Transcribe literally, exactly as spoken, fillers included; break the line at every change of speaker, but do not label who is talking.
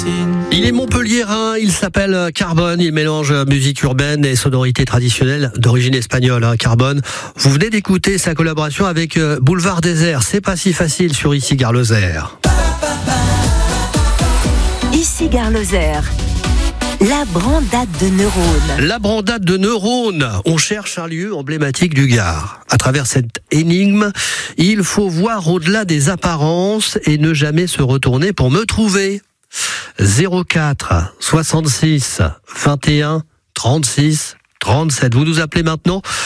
Il est montpelliérain, il s'appelle Carbone, il mélange musique urbaine et sonorités traditionnelles d'origine espagnole. Hein, Carbone, vous venez d'écouter sa collaboration avec Boulevard Désert. C'est pas si facile sur Ici Gare Lozère.
Ici Gare Lozère. La brandade de neurones.
La brandade de neurones. On cherche un lieu emblématique du Gard. À travers cette énigme, il faut voir au-delà des apparences et ne jamais se retourner pour me trouver. zéro quatre soixante-six vingt et un trente-six trente-sept. Vous nous appelez maintenant